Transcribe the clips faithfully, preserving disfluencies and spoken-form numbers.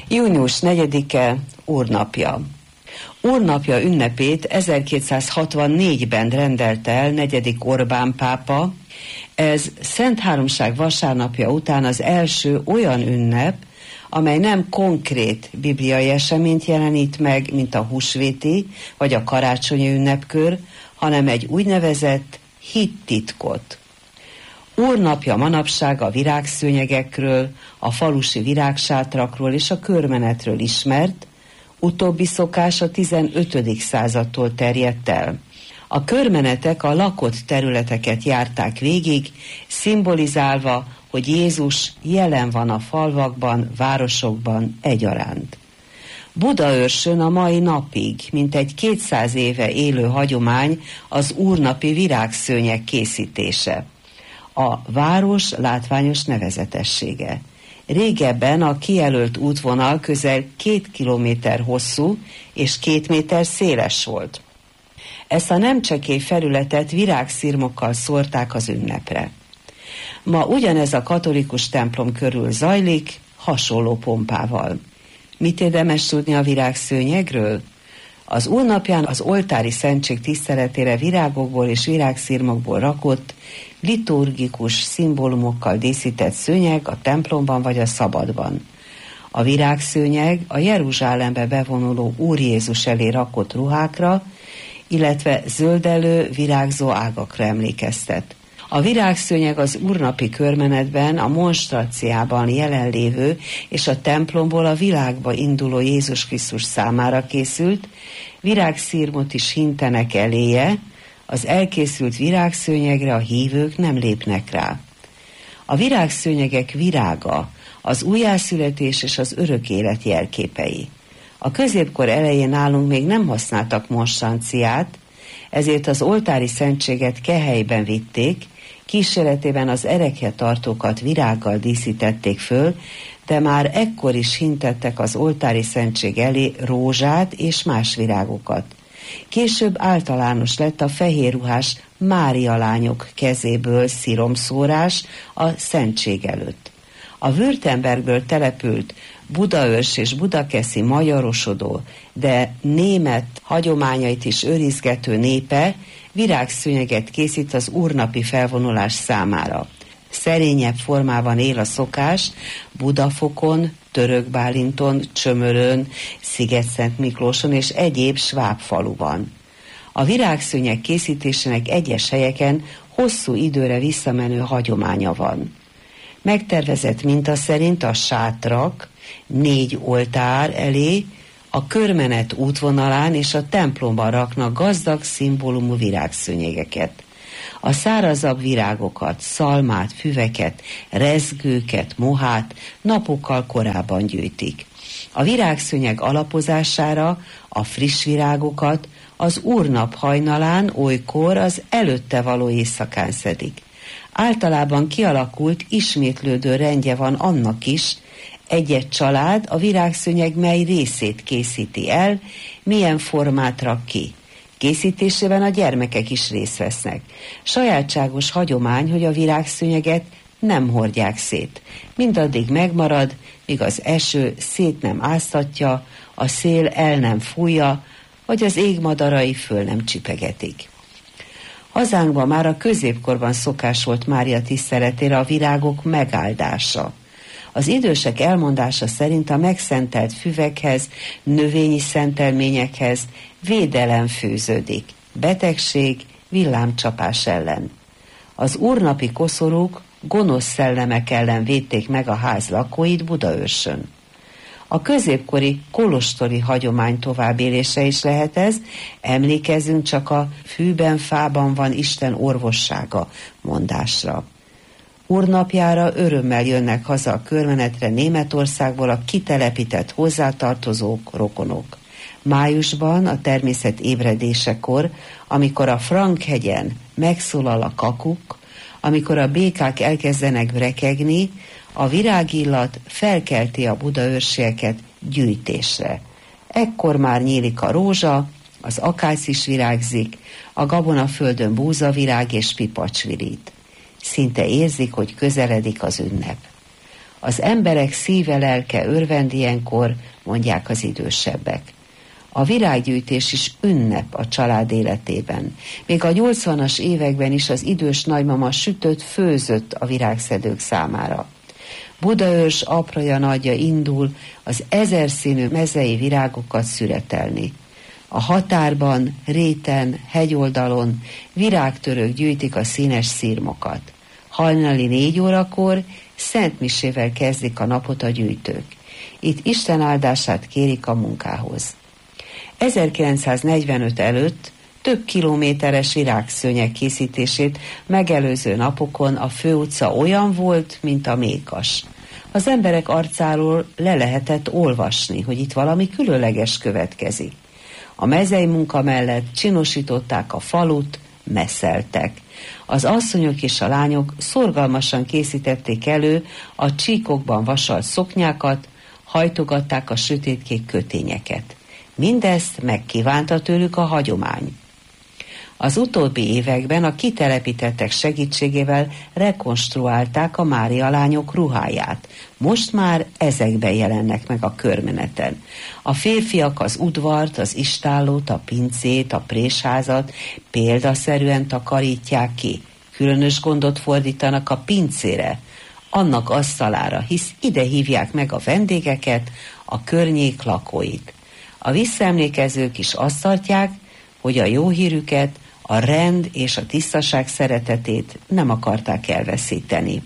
június negyedike, Úrnapja. Úrnapja ünnepét ezerkétszázhatvannégyben rendelte el negyedik Orbán pápa. Ez Szent Háromság vasárnapja után az első olyan ünnep, amely nem konkrét bibliai eseményt jelenít meg, mint a húsvéti vagy a karácsonyi ünnepkör, hanem egy úgynevezett hittitkot. Úrnapja manapság a virágszőnyegekről, a falusi virágsátrakról és a körmenetről ismert, utóbbi szokás a tizenötödik századtól terjedt el. A körmenetek a lakott területeket járták végig, szimbolizálva, hogy Jézus jelen van a falvakban, városokban egyaránt. Budaörsön a mai napig mintegy kétszáz éve élő hagyomány az úrnapi virágszőnyeg készítése. A város látványos nevezetessége. Régebben a kijelölt útvonal közel két kilométer hosszú és két méter széles volt. Ezt a nem csekély felületet virágszirmokkal szórták az ünnepre. Ma ugyanez a katolikus templom körül zajlik, hasonló pompával. Mit érdemes tudni a virágszőnyegről? Az úrnapján az oltári szentség tiszteletére virágokból és virágszirmokból rakott, liturgikus szimbólumokkal díszített szőnyeg a templomban vagy a szabadban. A virágszőnyeg a Jeruzsálembe bevonuló Úr Jézus elé rakott ruhákra, illetve zöldelő, virágzó ágakra emlékeztet. A virágszőnyeg az úrnapi körmenetben, a monstranciában jelenlévő és a templomból a világba induló Jézus Krisztus számára készült, virágszirmot is hintenek eléje, az elkészült virágszőnyegre a hívők nem lépnek rá. A virágszőnyegek virága az újjászületés és az örök élet jelképei. A középkor elején nálunk még nem használtak monstranciát, ezért az oltári szentséget kehelyben vitték, kíséretében az erekjetartókat virággal díszítették föl, de már ekkor is hintettek az oltári szentség elé rózsát és más virágokat. Később általános lett a fehérruhás Mária lányok kezéből sziromszórás a szentség előtt. A Württembergből települt Budaörs és budakeszi magyarosodó, de német hagyományait is őrizgető népe virágszőnyeget készít az úrnapi felvonulás számára. Szerényebb formában él a szokás Budafokon, Törökbálinton, Csömörön, Sziget-Szent Miklóson és egyéb sváb faluban. A virágszőnyeg készítésének egyes helyeken hosszú időre visszamenő hagyománya van. Megtervezett minta szerint a sátrak négy oltár elé, a körmenet útvonalán és a templomban raknak gazdag szimbólumú virágszőnyegeket. A szárazabb virágokat, szalmát, füveket, rezgőket, mohát napokkal korábban gyűjtik. A virágszőnyeg alapozására a friss virágokat az úrnap hajnalán olykor az előtte való éjszakán szedik. Általában kialakult, ismétlődő rendje van annak is, egy-egy család a virágszőnyeg mely részét készíti el, milyen formát rak ki. Készítésében a gyermekek is részt vesznek. Sajátságos hagyomány, hogy a virágszőnyeget nem hordják szét. Mindaddig megmarad, míg az eső szét nem áztatja, a szél el nem fújja, vagy az égmadarai föl nem csipegetik. Hazánkban már a középkorban szokás volt Mária tiszteletére a virágok megáldása. Az idősek elmondása szerint a megszentelt füvekhez, növényi szentelményekhez védelem fűződik, betegség, villámcsapás ellen. Az úrnapi koszorúk gonosz szellemek ellen védték meg a ház lakóit Budaörsön. A középkori kolostori hagyomány továbbélése is lehet ez, emlékezzünk csak a fűben, fában van Isten orvossága mondásra. Úrnapjára örömmel jönnek haza a körmenetre Németországból a kitelepített hozzátartozók, rokonok. Májusban, a természet ébredésekor, amikor a Frankhegyen megszólal a kakuk, amikor a békák elkezdenek brekegni, a virágillat felkelti a budaörsieket gyűjtésre. Ekkor már nyílik a rózsa, az akácis virágzik, a gabonaföldön búzavirág és pipacs virít. Szinte érzik, hogy közeledik az ünnep. Az emberek szíve lelke örvend ilyenkor, mondják az idősebbek. A virággyűjtés is ünnep a család életében. Még a nyolcvanas években is az idős nagymama sütött, főzött a virágszedők számára. Budaörs apraja nagyja indul az ezerszínű mezei virágokat szüretelni. A határban, réten, hegyoldalon virágtörők gyűjtik a színes szirmokat. Hajnali négy órakor szentmisével kezdik a napot a gyűjtők. Itt Isten áldását kérik a munkához. ezerkilencszáznegyvenöt előtt több kilométeres virágszőnyeg készítését megelőző napokon a főutca olyan volt, mint a mékas. Az emberek arcáról le lehetett olvasni, hogy itt valami különleges következik. A mezei munka mellett csinosították a falut, messzeltek. Az asszonyok és a lányok szorgalmasan készítették elő a csíkokban vasalt szoknyákat, hajtogatták a sötétkék kötényeket. Mindezt megkívánta tőlük a hagyomány. Az utóbbi években a kitelepítettek segítségével rekonstruálták a Mária lányok ruháját. Most már ezekben jelennek meg a körmeneten. A férfiak az udvart, az istállót, a pincét, a présházat példaszerűen takarítják ki. Különös gondot fordítanak a pincére, annak asztalára, hisz ide hívják meg a vendégeket, a környék lakóit. A visszaemlékezők is azt tartják, hogy a jó hírüket, a rend és a tisztaság szeretetét nem akarták elveszíteni.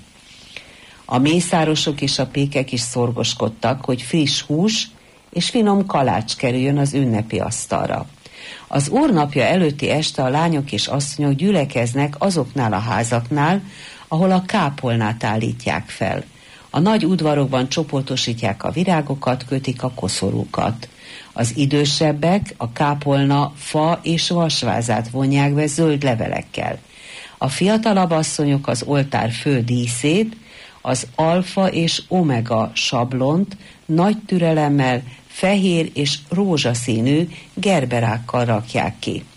A mészárosok és a pékek is szorgoskodtak, hogy friss hús és finom kalács kerüljön az ünnepi asztalra. Az úrnapja előtti este a lányok és asszonyok gyülekeznek azoknál a házaknál, ahol a kápolnát állítják fel. A nagy udvarokban csoportosítják a virágokat, kötik a koszorúkat. Az idősebbek a kápolna fa és vasvázát vonják be zöld levelekkel. A fiatalabb asszonyok az oltár fő díszét, az alfa és omega sablont nagy türelemmel fehér és rózsaszínű gerberákkal rakják ki.